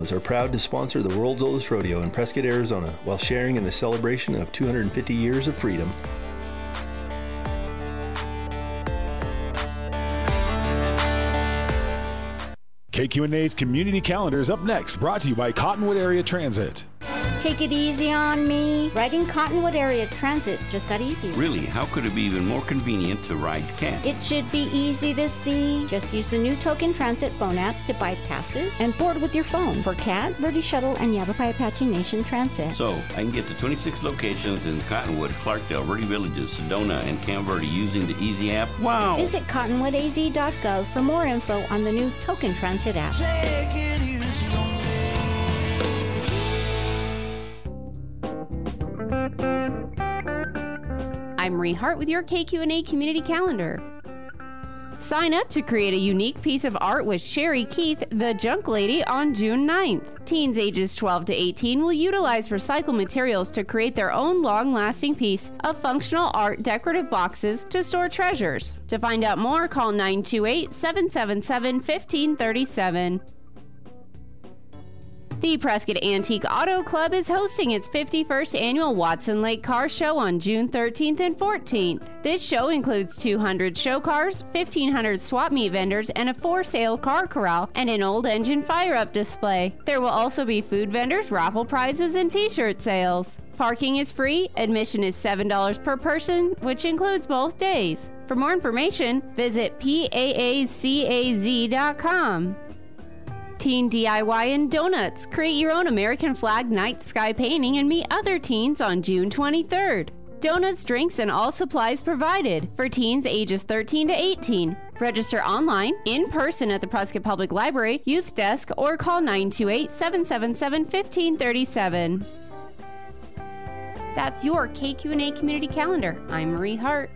Clubs are proud to sponsor the world's oldest rodeo in Prescott, Arizona, while sharing in the celebration of 250 years of freedom. KQNA's Community Calendar is up next, brought to you by Cottonwood Area Transit. Take it easy on me. Riding Cottonwood Area Transit just got easier. Really? How could it be even more convenient to ride CAT? It should be easy to see. Just use the new Token Transit phone app to buy passes and board with your phone for CAT, Verde Shuttle, and Yavapai Apache Nation Transit. So, I can get to 26 locations in Cottonwood, Clarkdale, Verde Villages, Sedona, and Camp Verde using the Easy app? Wow! Visit cottonwoodaz.gov for more info on the new Token Transit app. Take it easy on me. I'm Marie Hart with your KQNA Community Calendar. Sign up to create a unique piece of art with Sherry Keith, the Junk Lady, on June 9th. Teens ages 12 to 18 will utilize recycled materials to create their own long-lasting piece of functional art decorative boxes to store treasures. To find out more, call 928-777-1537. The Prescott Antique Auto Club is hosting its 51st annual Watson Lake Car Show on June 13th and 14th. This show includes 200 show cars, 1,500 swap meet vendors, and a for-sale car corral and an old engine fire-up display. There will also be food vendors, raffle prizes, and t-shirt sales. Parking is free. Admission is $7 per person, which includes both days. For more information, visit paacaz.com. Teen DIY and Donuts. Create your own American flag night sky painting and meet other teens on June 23rd. Donuts, drinks, and all supplies provided for teens ages 13 to 18. Register online, in person at the Prescott Public Library, Youth Desk, or call 928-777-1537. That's your KQNA Community Calendar. I'm Marie Hart.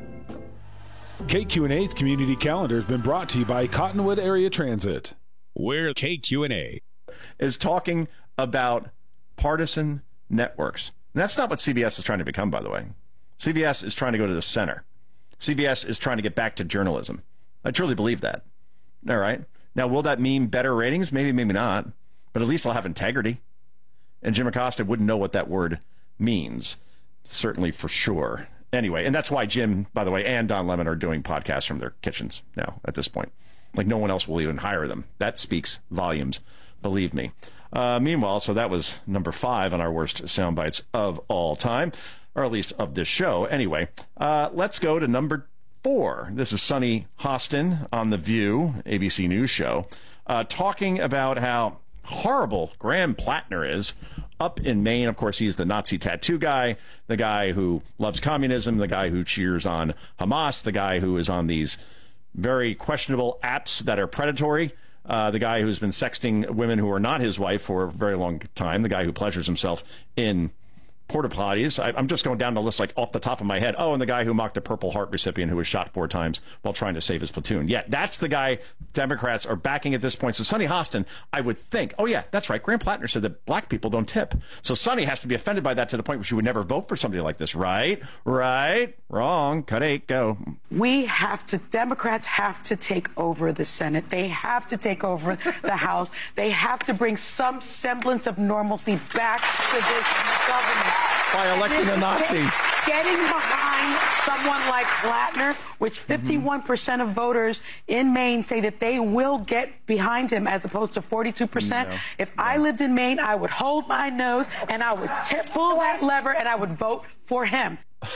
KQNA's Community Calendar has been brought to you by Cottonwood Area Transit. Where KQNA is talking about partisan networks. And that's not what CBS is trying to become, by the way. CBS is trying to go to the center. CBS is trying to get back to journalism. I truly believe that. All right. Now, will that mean better ratings? Maybe, maybe not. But at least I'll have integrity. And Jim Acosta wouldn't know what that word means. Certainly, for sure. Anyway, and that's why Jim, by the way, and Don Lemon are doing podcasts from their kitchens now at this point. Like no one else will even hire them. That speaks volumes, believe me. Meanwhile, so that was number 5 on our worst sound bites of all time, or at least of this show. Anyway, let's go to number 4. This is Sunny Hostin on The View, ABC News show, talking about how horrible Graham Plattner is up in Maine. Of course, he's the Nazi tattoo guy, the guy who loves communism, the guy who cheers on Hamas, the guy who is on these very questionable apps that are predatory, the guy who's been sexting women who are not his wife for a very long time, the guy who pleasures himself in porta potties. I'm just going down the list like off the top of my head. Oh, and the guy who mocked a Purple Heart recipient who was shot 4 times while trying to save his platoon. Yeah, that's the guy Democrats are backing at this point. So Sunny Hostin, I would think, oh yeah, that's right. Graham Plattner said that black people don't tip. So Sunny has to be offended by that to the point where she would never vote for somebody like this. Right? Right? Wrong. Cut 8. Go. Democrats have to take over the Senate. They have to take over the House. They have to bring some semblance of normalcy back to this government. By electing a Nazi. Getting behind someone like Plattner, which 51% of voters in Maine say that they will get behind him as opposed to 42%. No. If I lived in Maine, I would hold my nose and I would pull that lever and I would vote for him.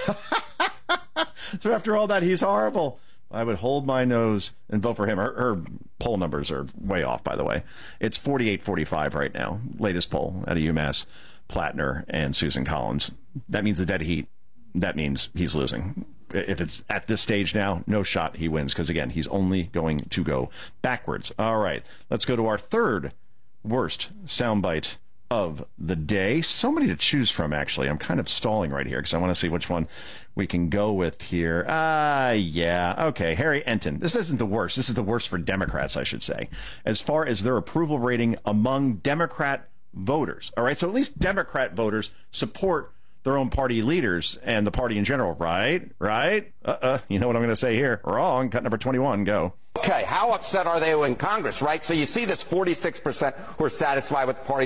So after all that, he's horrible. I would hold my nose and vote for him. Her poll numbers are way off, by the way. It's 48-45 right now. Latest poll out of UMass. Plattner and Susan Collins. That means a dead heat. That means he's losing. If it's at this stage now, no shot he wins, because again, he's only going to go backwards. All right, let's go to our third worst soundbite of the day. So many to choose from, actually. I'm kind of stalling right here because I want to see which one we can go with here. Yeah. Okay, Harry Enton. This isn't the worst. This is the worst for Democrats, I should say, as far as their approval rating among Democrat voters. All right, so at least Democrat voters support their own party leaders and the party in general, right? Right? You know what I'm going to say here. Wrong. Cut number 21. Go. Okay, how upset are they in Congress, right? So you see this 46% who are satisfied with the party